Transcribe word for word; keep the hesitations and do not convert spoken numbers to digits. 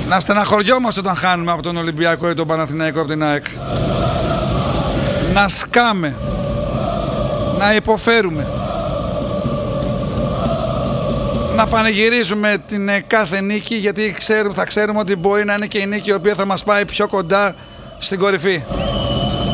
Να στεναχωριόμαστε όταν χάνουμε από τον Ολυμπιακό ή τον Παναθηναϊκό από την ΑΕΚ. Να σκάμε. Να υποφέρουμε. Να πανηγυρίζουμε την κάθε νίκη, γιατί ξέρουμε, θα ξέρουμε ότι μπορεί να είναι και η νίκη η οποία θα μας πάει πιο κοντά στην κορυφή.